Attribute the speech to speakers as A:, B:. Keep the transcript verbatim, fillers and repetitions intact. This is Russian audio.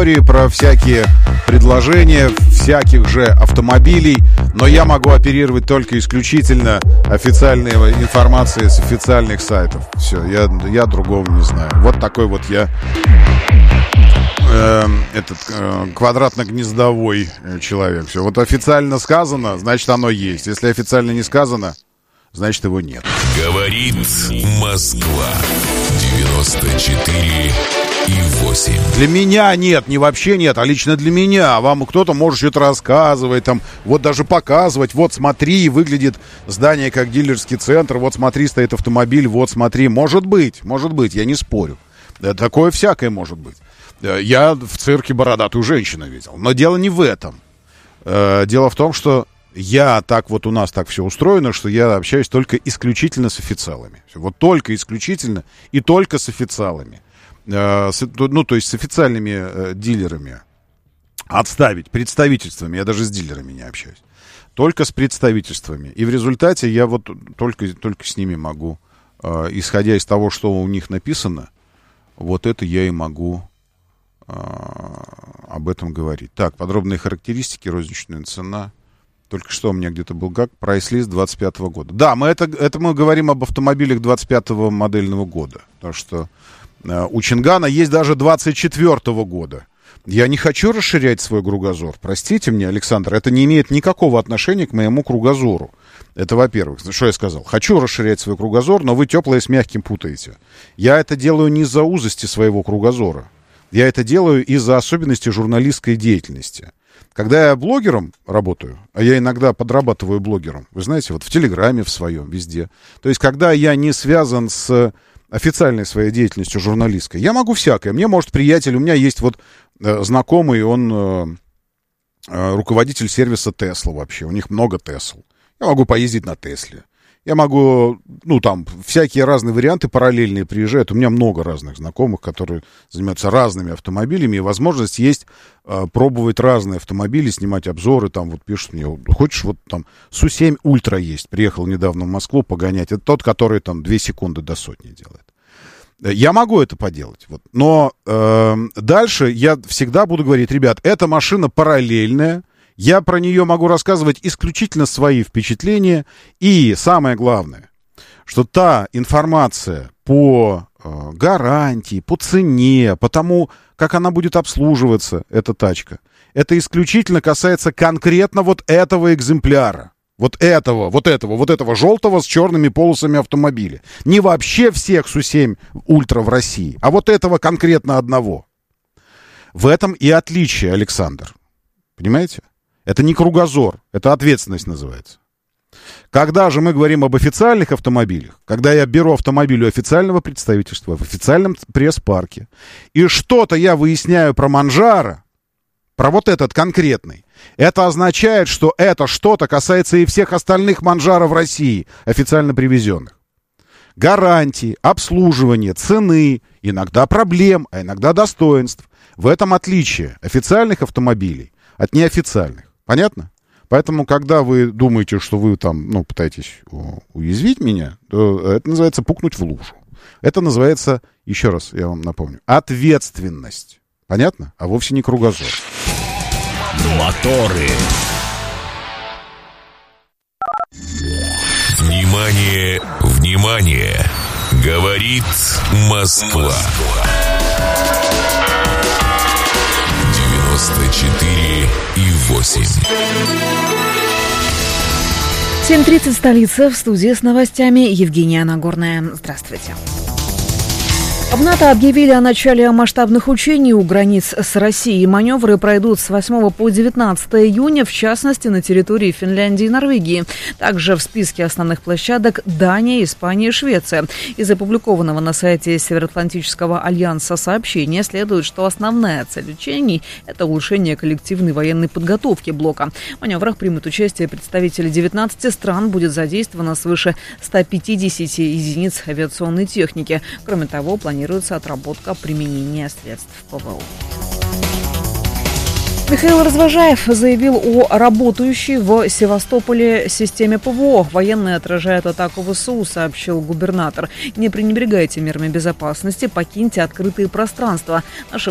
A: про всякие предложения всяких же автомобилей, но я могу оперировать только исключительно официальной информацией с официальных сайтов. Все, я, я другого не знаю. Вот такой вот я э, этот э, квадратно-гнездовой человек. Все, вот официально сказано, значит оно есть. Если официально не сказано, значит его нет.
B: Говорит Москва девяносто четыре и восемь.
A: Для меня нет, не вообще нет, а лично для меня. Вам кто-то может что-то рассказывать, там, вот даже показывать. Вот смотри, выглядит здание как дилерский центр. Вот смотри, стоит автомобиль. Вот смотри, может быть, может быть, я не спорю. Такое всякое может быть. Я в цирке бородатую женщину видел. Но дело не в этом. Дело в том, что я так вот у нас так все устроено, что я общаюсь только исключительно с официалами. Вот только исключительно и только с официалами. Ну, то есть с официальными э, дилерами отставить, представительствами, я даже с дилерами не общаюсь, только с представительствами. И в результате я вот только, только с ними могу, э, исходя из того, что у них написано, вот это я и могу э, об этом говорить. Так, подробные характеристики, розничная цена. Только что у меня где-то был как прайс-лист двадцать пятого года. Да, мы это, это мы говорим об автомобилях двадцать пятого модельного года, потому что у Чингана есть даже двадцать четвёртого года. Я не хочу расширять свой кругозор. Простите мне, Александр, это не имеет никакого отношения к моему кругозору. Это во-первых. Что я сказал? Хочу расширять свой кругозор, но вы теплое с мягким путаете. Я это делаю не из-за узости своего кругозора. Я это делаю из-за особенностей журналистской деятельности. Когда я блогером работаю, а я иногда подрабатываю блогером, вы знаете, вот в Телеграме в своем, везде. То есть, когда я не связан с официальной своей деятельностью журналистской, я могу всякое. Мне, может, приятель, у меня есть вот э, знакомый, он э, э, руководитель сервиса Tesla вообще, у них много Tesla. Я могу поездить на Тесле. Я могу, ну, там, всякие разные варианты параллельные приезжают. У меня много разных знакомых, которые занимаются разными автомобилями, и возможность есть э, пробовать разные автомобили, снимать обзоры, там, вот пишут мне, хочешь, вот там, Су семь Ультра есть, приехал недавно в Москву погонять. Это тот, который там две секунды до сотни делает. Я могу это поделать, вот. Но э, дальше я всегда буду говорить, ребят, эта машина параллельная, я про нее могу рассказывать исключительно свои впечатления. И самое главное, что та информация по э, гарантии, по цене, по тому, как она будет обслуживаться, эта тачка, это исключительно касается конкретно вот этого экземпляра. Вот этого, вот этого, вот этого желтого с черными полосами автомобиля. Не вообще всех Су семь Ультра в России, а вот этого конкретно одного. В этом и отличие, Александр. Понимаете? Это не кругозор, это ответственность называется. Когда же мы говорим об официальных автомобилях, когда я беру автомобиль у официального представительства в официальном пресс-парке, и что-то я выясняю про Манжаро, про вот этот конкретный, это означает, что это что-то касается и всех остальных Манжаро в России, официально привезенных. Гарантии, обслуживание, цены, иногда проблем, а иногда достоинств. В этом отличие официальных автомобилей от неофициальных. Понятно? Поэтому, когда вы думаете, что вы там, ну, пытаетесь уязвить меня, то это называется пукнуть в лужу. Это называется, еще раз я вам напомню, ответственность. Понятно? А вовсе не кругозор.
B: Моторы. Внимание, внимание! Говорит Москва. девяносто четыре и восемь.
C: семь тридцать, столица, в студии с новостями Евгения Нагорная. Здравствуйте. В НАТО объявили о начале масштабных учений у границ с Россией. Маневры пройдут с восьмого по девятнадцатое июня, в частности, на территории Финляндии и Норвегии. Также в списке основных площадок Дания, Испания и Швеция. Из опубликованного на сайте Североатлантического альянса сообщения следует, что основная цель учений – это улучшение коллективной военной подготовки блока. В маневрах примут участие представители девятнадцати стран, будет задействовано свыше ста пятидесяти единиц авиационной техники. Кроме того, планируется Планируется отработка применения средств ПВО. Михаил Развожаев заявил о работающей в Севастополе системе ПВО. Военные отражают атаку ВСУ, сообщил губернатор. Не пренебрегайте мерами безопасности, покиньте открытые пространства. Наши